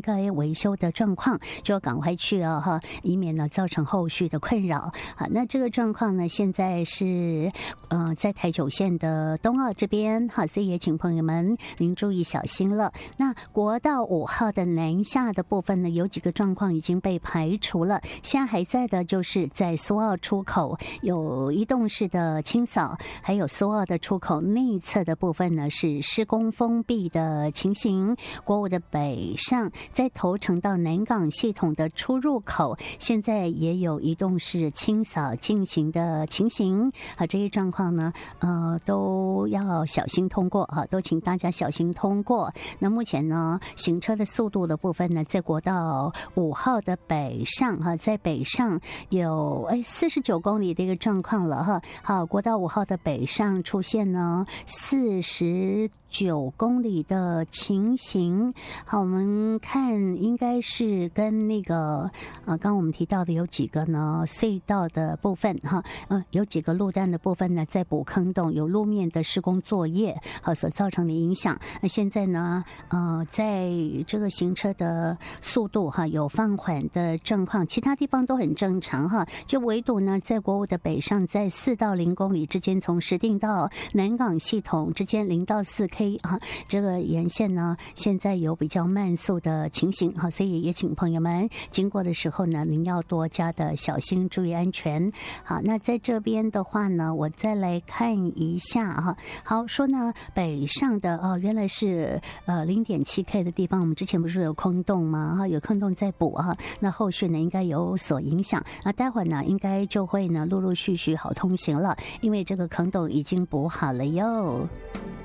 该维修的状况，就要赶快去哈，以免呢造成后续的困扰。好，那这个状况呢，现在是在台九线的东澳这边，好，所以也请朋友们您注意小心了。那国道5号的南下的部分呢，有几个状况已经被排除了，现在还在的就是在苏澳出口有移动式的清扫，还有苏澳的出口内侧的部分呢是施工封闭的情形。国五的北上在头城到南港系统的出入口，现在也有移动式清扫进行的情形。好，这些状况呢，都要小心通过啊，都请大家小心通过。那目前呢，行车的速度的部分呢，在国道5号的北上哈，在北上有49公里的一个状况了哈。好，国道5号的北上出现呢49公里的情形。好，我们看应该是跟那个刚刚我们提到的有几个呢隧道的部分哈，有几个路段的部分呢在补坑洞有路面的施工作业好所造成的影响。那现在呢在这个行车的速度哈有放缓的状况，其他地方都很正常哈，就唯独呢在国五的北上，在4到0公里之间，从石碇到南港系统之间0到4K啊，这个沿线呢现在有比较慢速的情形哈，所以也请朋友们经过的时候呢，您要多加的小心，注意安全。好，那在这边的话呢，我再来看一下哈。好，说呢北上的原来是0.7K 的地方，我们之前不是有空洞吗？哈，有空洞在补啊，那后续呢应该有所影响。那待会儿呢应该就会呢陆陆续续好通行了，因为这个坑洞已经补好了哟。